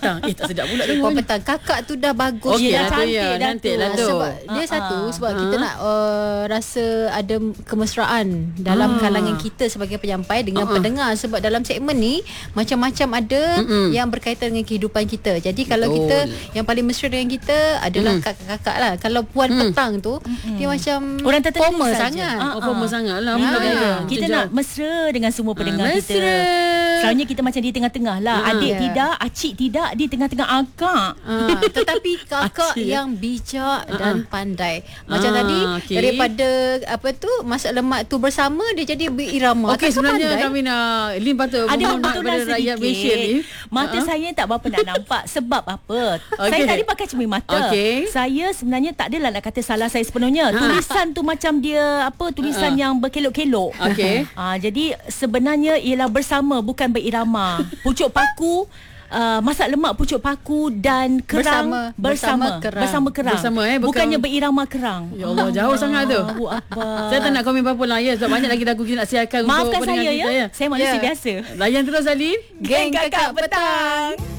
petang. Tak sedap pula tu. Kuah petang. Kakak tu dah bagus. Okey dah. lah tu ya. Nanti lah tu. Sebab dia satu, sebab kita nak rasa ada kemesraan dalam kalangan kita sebagai penyampai dengan pendengar. Sebab dalam segmen ni macam-macam ada yang berkaitan dengan kehidupan kita. Jadi kalau kita yang paling mesra dengan kita adalah kakak-kakak lah. Kalau puan petang tu dia macam orang tertentu formal saja. sangat. Formal sangat lah. Kita nak mesra dengan semua pendengar kita. Selalunya kita macam di tengah-tengah lah. Adik tidak, acik tidak, di tengah-tengah akak. Tetapi kakak yang bijak dan pandai. Macam tadi daripada masak lemak tu bersama dia jadi berirama. Okey, sebenarnya kami nak Lin patut ada mohon kebetulan kepada rakyat Malaysia ni. Mata saya tak berapa nak nampak. Sebab apa? Saya tadi pakai cermin mata. Saya sebenarnya tak adalah nak kata salah saya sepenuhnya. Tulisan tu macam dia tulisan yang berkelok-kelok. Jadi sebenarnya ialah bersama, bukan berirama. Pucuk paku, masak lemak pucuk paku dan kerang bersama kerang. Bukannya berirama kerang. Ya Allah, jauh sangat tu. Saya tak nak komen apa-apa lah ya. Sebab banyak lagi lagu kita nak siarkan. Maafkan untuk saya kita, ya. Saya manusia biasa. Layan terus Alin. Geng Kakak Petang.